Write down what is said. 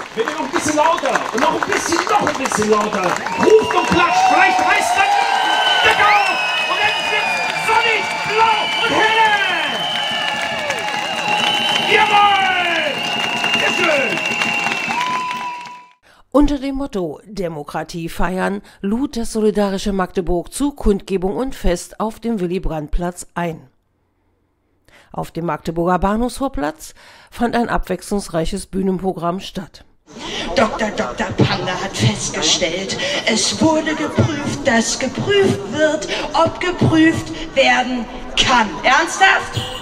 Bitte noch ein bisschen lauter und noch ein bisschen lauter. Ruft und klatscht, vielleicht reißt dann der Gau und dann wird sonnig, blau und helle. Jawohl! Sehr schön! Unter dem Motto Demokratie feiern lud das Solidarische Magdeburg zu Kundgebung und Fest auf dem Willy-Brandt-Platz ein. Auf dem Magdeburger Bahnhofsvorplatz fand ein abwechslungsreiches Bühnenprogramm statt. Dr. Panger hat festgestellt, es wurde geprüft, dass geprüft wird, ob geprüft werden kann. Ernsthaft?